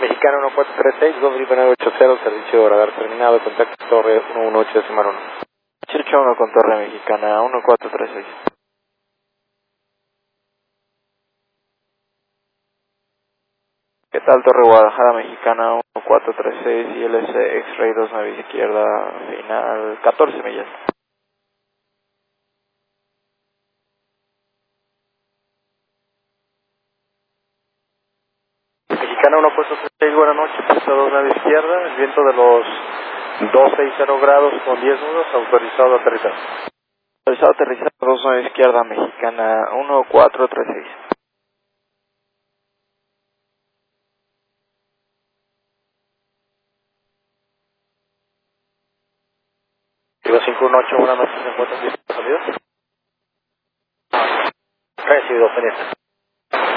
Mexicana 1436, Gofri 980, servicio de radar terminado, contacto torre 118 Semana 1. Churchill 1 con torre mexicana 1436. ¿Qué tal torre Guadalajara mexicana 1436 y LS X-Ray 29 izquierda, final 14 millas? Mexicana 1436, buenas noches, pista 29 izquierda, el viento de los 260 grados con 10 nudos, autorizado a aterrizar. Autorizado a aterrizar 29 izquierda mexicana 1436. Kilo 518, buenas noches, ¿se encuentran listos para salida? Recibido, pendiente.